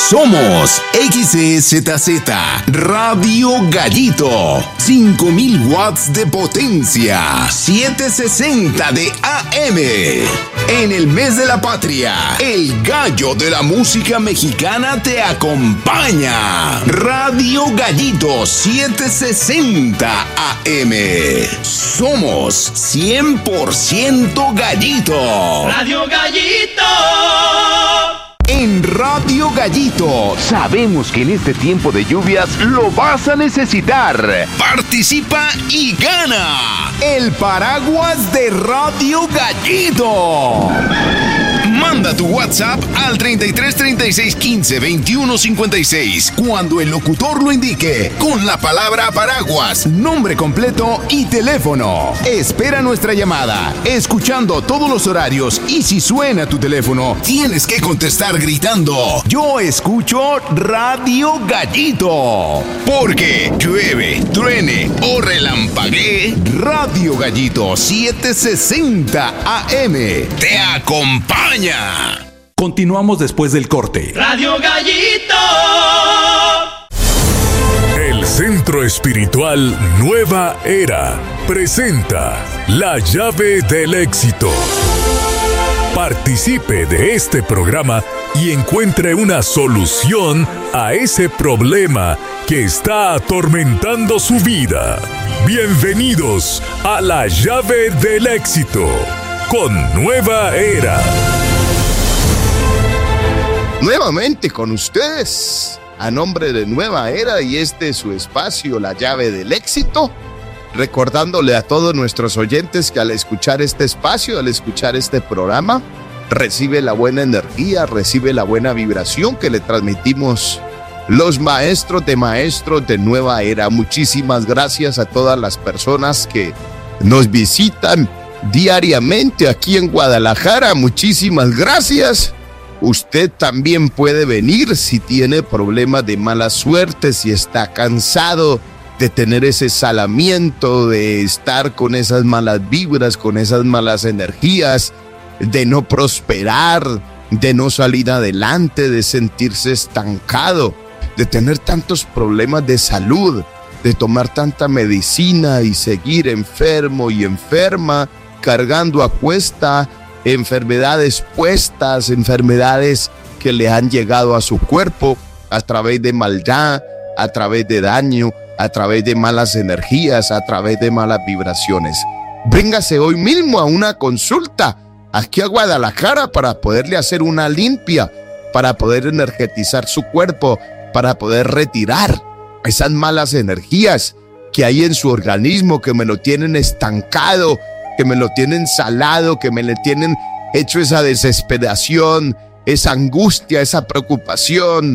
Somos XEZZ Radio Gallito, 5000 watts de potencia, 760 de AM. En el mes de la patria, el gallo de la música mexicana te acompaña. Radio Gallito 760 AM. Somos 100% gallito. Radio Gallito. En Radio Gallito sabemos que en este tiempo de lluvias lo vas a necesitar. Participa y gana el paraguas de Radio Gallito. Manda tu WhatsApp al 33 36 15 21 56 cuando el locutor lo indique con la palabra paraguas, nombre completo y teléfono. Espera nuestra llamada, escuchando todos los horarios, y si suena tu teléfono, tienes que contestar gritando: yo escucho Radio Gallito. Porque llueve, truene o relampaguee, Radio Gallito 760 AM te acompaña. Continuamos después del corte. Radio Gallito. El Centro Espiritual Nueva Era presenta La Llave del Éxito. Participe de este programa y encuentre una solución a ese problema que está atormentando su vida. Bienvenidos a La Llave del Éxito con Nueva Era. Nuevamente con ustedes, a nombre de Nueva Era, y este es su espacio, La Llave del Éxito, recordándole a todos nuestros oyentes que al escuchar este espacio, al escuchar este programa, recibe la buena energía, recibe la buena vibración que le transmitimos los maestros de Nueva Era. Muchísimas gracias a todas las personas que nos visitan diariamente aquí en Guadalajara. Muchísimas gracias. Usted también puede venir si tiene problemas de mala suerte, si está cansado de tener ese salamiento, de estar con esas malas vibras, con esas malas energías, de no prosperar, de no salir adelante, de sentirse estancado, de tener tantos problemas de salud, de tomar tanta medicina y seguir enfermo y enferma, cargando a cuesta enfermedades puestas, enfermedades que le han llegado a su cuerpo a través de maldad, a través de daño, a través de malas energías, a través de malas vibraciones. Véngase hoy mismo a una consulta aquí a Guadalajara para poderle hacer una limpia, para poder energetizar su cuerpo, para poder retirar esas malas energías que hay en su organismo, que me lo tienen estancado, que me lo tienen salado, que me le tienen hecho esa desesperación, esa angustia, esa preocupación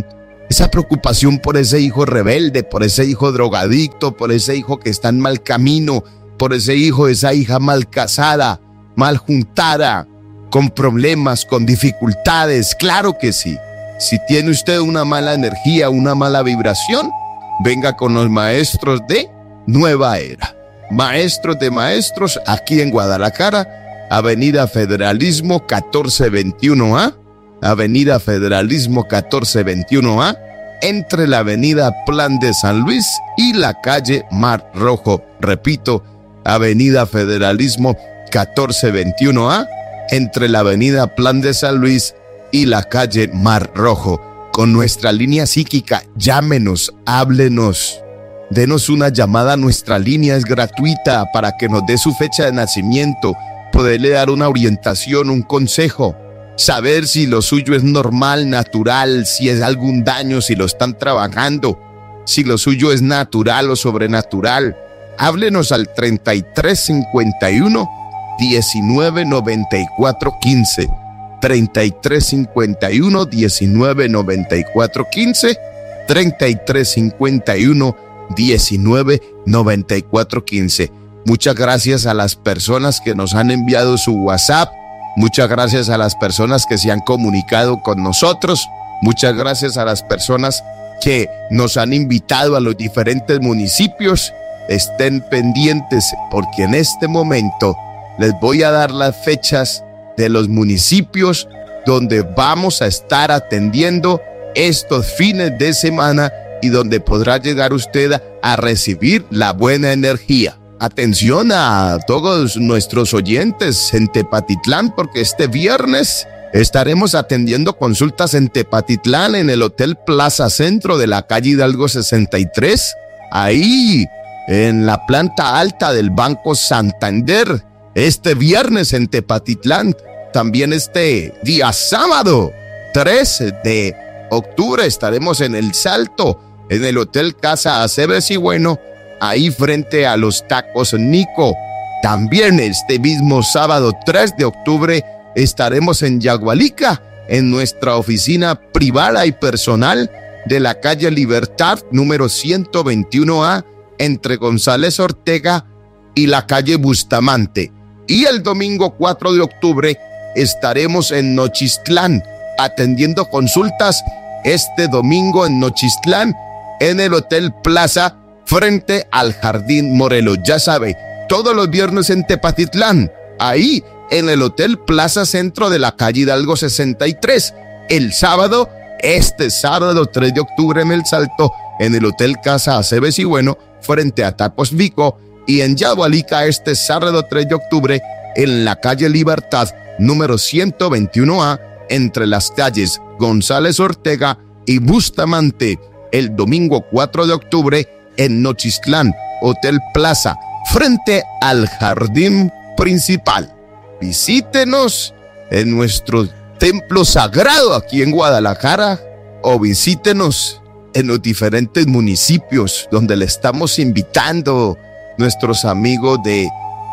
por ese hijo rebelde, por ese hijo drogadicto, por ese hijo que está en mal camino, por ese hijo, esa hija mal casada, mal juntada, con problemas, con dificultades. Claro que sí. Si tiene usted una mala energía, una mala vibración, venga con los maestros de Nueva Era. Maestros de maestros, aquí en Guadalajara, Avenida Federalismo 1421A, Avenida Federalismo 1421A, entre la Avenida Plan de San Luis y la calle Mar Rojo. Repito, Avenida Federalismo 1421A, entre la Avenida Plan de San Luis y la calle Mar Rojo. Con nuestra línea psíquica, llámenos, háblenos. Denos una llamada a nuestra línea, es gratuita, para que nos dé su fecha de nacimiento, poderle dar una orientación, un consejo, saber si lo suyo es normal, natural, si es algún daño, si lo están trabajando, si lo suyo es natural o sobrenatural. Háblenos al 3351 1994 15, 3351 1994 15, 3351 199415. Muchas gracias a las personas que nos han enviado su WhatsApp, muchas gracias a las personas que se han comunicado con nosotros, muchas gracias a las personas que nos han invitado a los diferentes municipios. Estén pendientes porque en este momento les voy a dar las fechas de los municipios donde vamos a estar atendiendo estos fines de semana y donde podrá llegar usted a recibir la buena energía. Atención a todos nuestros oyentes en Tepatitlán, porque este viernes estaremos atendiendo consultas en Tepatitlán en el Hotel Plaza Centro de la calle Hidalgo 63, ahí en la planta alta del Banco Santander. Este viernes en Tepatitlán, también este día sábado 3 de octubre estaremos en El Salto, en el Hotel Casa Aceves y Bueno, ahí frente a los tacos Nico. También este mismo sábado 3 de octubre estaremos en Yagualica, en nuestra oficina privada y personal de la calle Libertad, número 121A, entre González Ortega y la calle Bustamante. Y el domingo 4 de octubre estaremos en Nochistlán, atendiendo consultas este domingo en Nochistlán, en el Hotel Plaza, frente al Jardín Morelos. Ya sabe, todos los viernes en Tepatitlán, ahí en el Hotel Plaza Centro de la calle Hidalgo 63. El sábado, este sábado 3 de octubre en El Salto, en el Hotel Casa Aceves y Bueno, frente a Tacos Vico. Y en Yagualica, este sábado 3 de octubre, en la calle Libertad, número 121A, entre las calles González Ortega y Bustamante. El domingo 4 de octubre, en Nochistlán, Hotel Plaza, frente al Jardín Principal. Visítenos en nuestro templo sagrado aquí en Guadalajara, o visítenos en los diferentes municipios donde le estamos invitando. Nuestros amigos de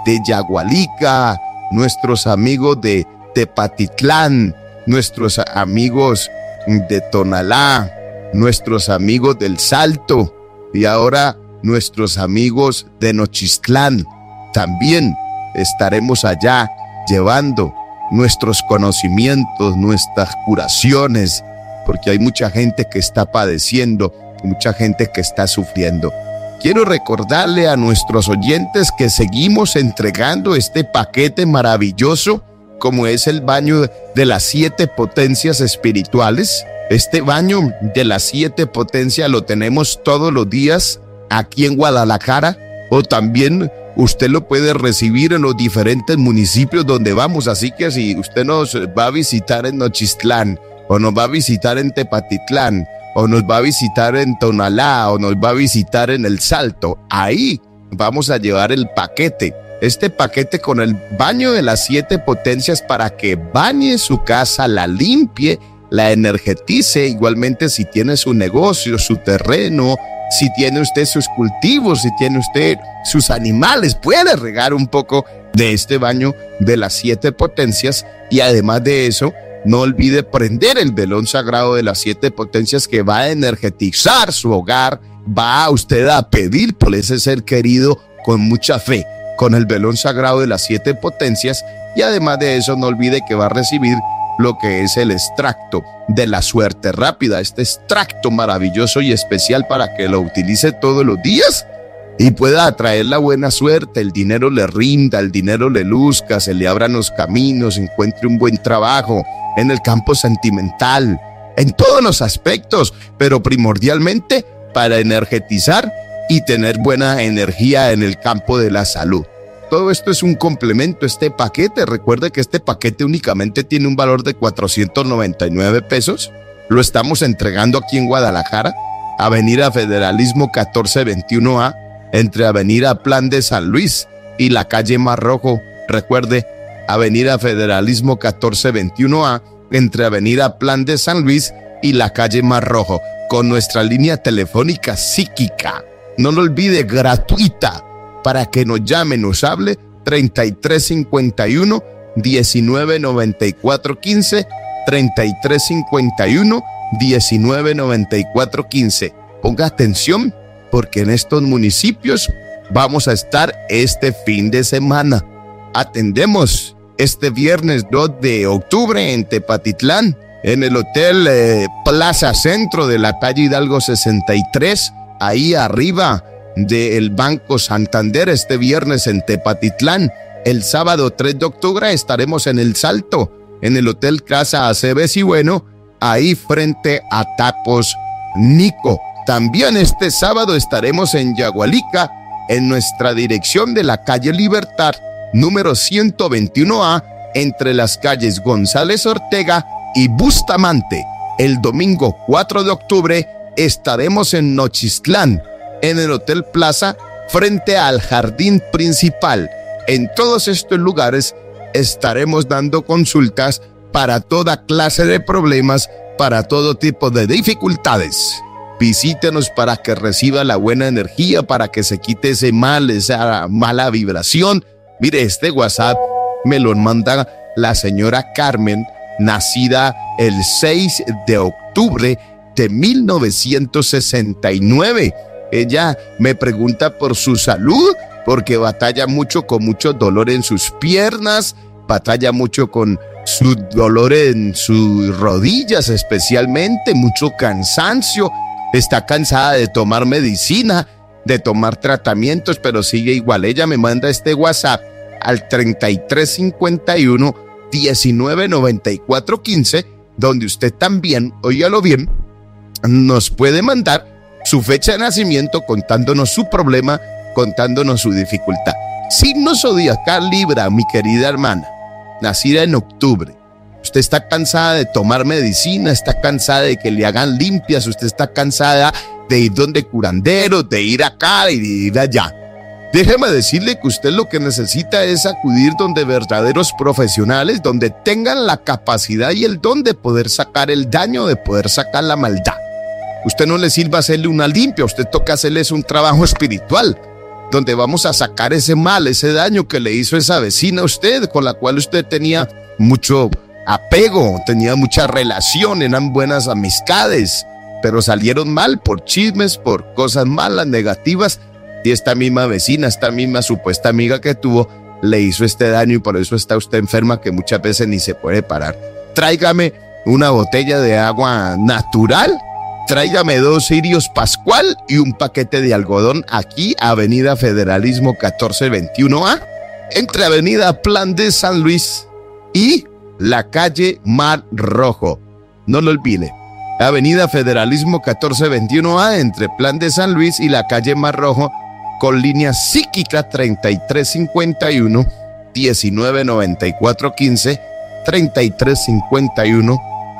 Yagualica, nuestros amigos de Tepatitlán, nuestros amigos de Tonalá, nuestros amigos del Salto y ahora nuestros amigos de Nochistlán. También estaremos allá llevando nuestros conocimientos, nuestras curaciones, porque hay mucha gente que está padeciendo, mucha gente que está sufriendo. Quiero recordarle a nuestros oyentes que seguimos entregando este paquete maravilloso, como es el baño de las 7 potencias espirituales. Este baño de las 7 potencias lo tenemos todos los días aquí en Guadalajara, o también usted lo puede recibir en los diferentes municipios donde vamos. Así que si usted nos va a visitar en Nochistlán, o nos va a visitar en Tepatitlán, o nos va a visitar en Tonalá, o nos va a visitar en El Salto, ahí vamos a llevar el paquete. Este paquete con el baño de las 7 potencias para que bañe su casa, la limpie, la energetice. Igualmente si tiene su negocio, su terreno, si tiene usted sus cultivos, si tiene usted sus animales, puede regar un poco de este baño de las 7 potencias. Y además de eso, no olvide prender el velón sagrado de las 7 potencias que va a energetizar su hogar. Va usted a pedir por ese ser querido con mucha fe, con el velón sagrado de las 7 potencias. Y además de eso, no olvide que va a recibir lo que es el extracto de la suerte rápida, este extracto maravilloso y especial para que lo utilice todos los días y pueda atraer la buena suerte, el dinero le rinda, el dinero le luzca, se le abran los caminos, encuentre un buen trabajo en el campo sentimental, en todos los aspectos, pero primordialmente para energetizar y tener buena energía en el campo de la salud. Todo esto es un complemento, este paquete. Recuerde que este paquete únicamente tiene un valor de 499 pesos. Lo estamos entregando aquí en Guadalajara, Avenida Federalismo 1421A, entre Avenida Plan de San Luis y la calle Mar Rojo. Recuerde, Avenida Federalismo 1421A, entre Avenida Plan de San Luis y la calle Mar Rojo, con nuestra línea telefónica psíquica. No lo olvide, gratuita, para que nos llame, nos hable, 3351 1994 15, 3351 1994 15. Ponga atención, porque en estos municipios vamos a estar este fin de semana. Atendemos este viernes 2 de octubre en Tepatitlán, en el Hotel Plaza Centro de la calle Hidalgo 63, ahí arriba del Banco Santander. Este viernes en Tepatitlán. El sábado 3 de octubre estaremos en El Salto, en el Hotel Casa Aceves y Bueno, ahí frente a Tacos Nico. También este sábado estaremos en Yagualica, en nuestra dirección de la calle Libertad, número 121A, entre las calles González Ortega y Bustamante. El domingo 4 de octubre estaremos en Nochistlán, en el Hotel Plaza, frente al jardín principal. En todos estos lugares estaremos dando consultas para toda clase de problemas, para todo tipo de dificultades. Visítenos para que reciba la buena energía, para que se quite ese mal, esa mala vibración. Mire, este WhatsApp me lo manda la señora Carmen, nacida el 6 de octubre de 1969. Ella me pregunta por su salud, porque batalla mucho con mucho dolor en sus piernas, batalla mucho con su dolor en sus rodillas especialmente, mucho cansancio. Está cansada de tomar medicina, de tomar tratamientos, pero sigue igual. Ella me manda este WhatsApp al 3351 1994 15, donde usted también, óigalo bien, nos puede mandar su fecha de nacimiento contándonos su problema, contándonos su dificultad. Signo zodiacal Libra, mi querida hermana, nacida en octubre. Usted está cansada de tomar medicina, está cansada de que le hagan limpias, usted está cansada de ir donde curanderos, de ir acá y de ir allá. Déjeme decirle que usted lo que necesita es acudir donde verdaderos profesionales, donde tengan la capacidad y el don de poder sacar el daño, de poder sacar la maldad. Usted no le sirve hacerle una limpia, usted toca hacerles un trabajo espiritual, donde vamos a sacar ese mal, ese daño que le hizo esa vecina a usted, con la cual usted tenía mucho apego, tenía mucha relación, eran buenas amistades, pero salieron mal por chismes, por cosas malas, negativas, y esta misma vecina, esta misma supuesta amiga que tuvo, le hizo este daño y por eso está usted enferma, que muchas veces ni se puede parar. Tráigame una botella de agua natural, tráigame 2 cirios pascual y un paquete de algodón aquí, Avenida Federalismo 1421A, entre Avenida Plan de San Luis y la calle Mar Rojo. No lo olvide, Avenida Federalismo 1421A, entre Plan de San Luis y la calle Mar Rojo, con línea psíquica 3351 1994 15, 3351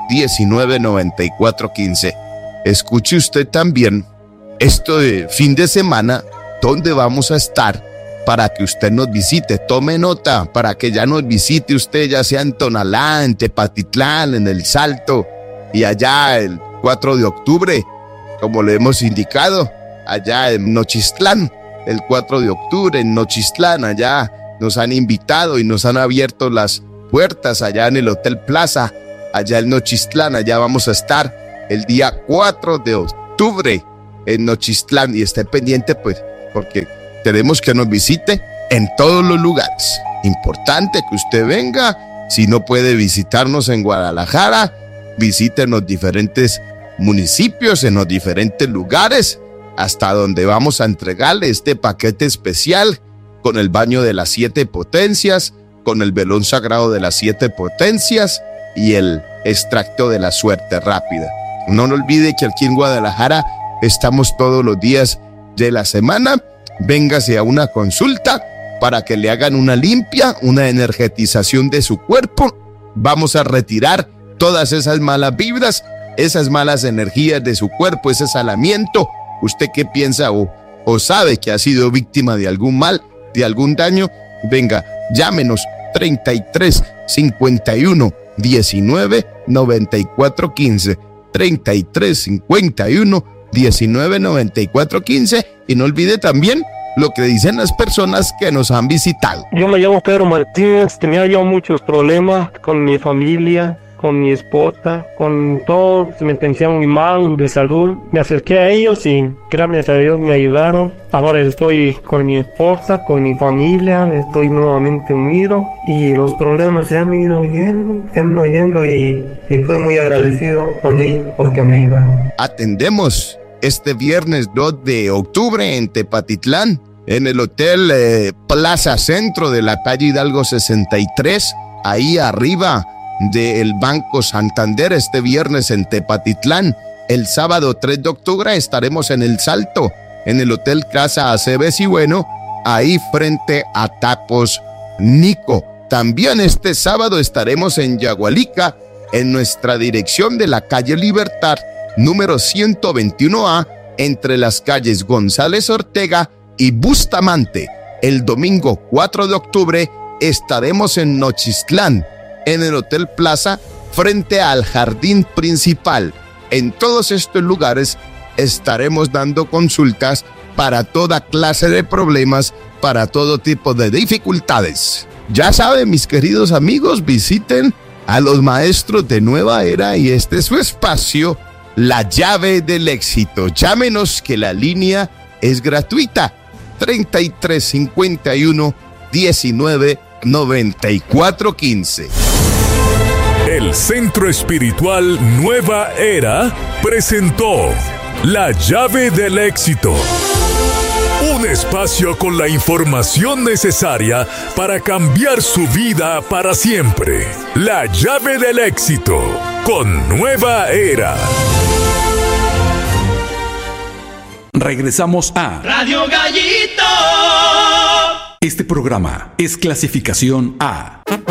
1994 15. Escuche usted también esto de fin de semana, donde vamos a estar para que usted nos visite. Tome nota para que ya nos visite usted, ya sea en Tonalá, en Tepatitlán, en El Salto, y allá el 4 de octubre, como le hemos indicado, allá en Nochistlán, el 4 de octubre en Nochistlán, allá nos han invitado y nos han abierto las puertas allá en el Hotel Plaza, allá en Nochistlán. Allá vamos a estar el día 4 de octubre en Nochistlán, y esté pendiente pues, porque queremos que nos visite en todos los lugares. Importante que usted venga. Si no puede visitarnos en Guadalajara, visite en los diferentes municipios, en los diferentes lugares, hasta donde vamos a entregarle este paquete especial con el baño de las 7 potencias, con el velón sagrado de las 7 potencias y el extracto de la suerte rápida. No olvide que aquí en Guadalajara estamos todos los días de la semana. Véngase a una consulta para que le hagan una limpia, una energetización de su cuerpo. Vamos a retirar todas esas malas vibras, esas malas energías de su cuerpo, ese salamiento. ¿Usted qué piensa o sabe que ha sido víctima de algún mal, de algún daño? Venga, llámenos 33 51 19 94 15, 33 51 19 94 15, y no olvide también lo que dicen las personas que nos han visitado. Yo me llamo Pedro Martínez, tenía yo muchos problemas con mi familia, con mi esposa, con todos, me sentía muy mal de salud. Me acerqué a ellos y gracias a Dios me ayudaron. Ahora estoy con mi esposa, con mi familia, estoy nuevamente unido y los problemas se han ido yendo y estoy muy agradecido por ellos porque me ayudaron. Atendemos este viernes 2 de octubre en Tepatitlán, en el Hotel Plaza Centro de la calle Hidalgo 63, ahí arriba del Banco Santander este viernes en Tepatitlán. El sábado 3 de octubre estaremos en El Salto, en el Hotel Casa Aceves y Bueno, ahí frente a Tacos Nico. También este sábado estaremos en Yagualica, en nuestra dirección de la calle Libertad, número 121A, entre las calles González Ortega y Bustamante. El domingo 4 de octubre estaremos en Nochistlán, en el Hotel Plaza, frente al Jardín Principal. En todos estos lugares estaremos dando consultas para toda clase de problemas, para todo tipo de dificultades. Ya saben, mis queridos amigos, visiten a los maestros de Nueva Era y este es su espacio, La Llave del Éxito. Llámenos que la línea es gratuita. 3351 19 94 15. El Centro Espiritual Nueva Era presentó La Llave del Éxito. Un espacio con la información necesaria para cambiar su vida para siempre. La Llave del Éxito con Nueva Era. Regresamos a Radio Gallito. Este programa es clasificación A,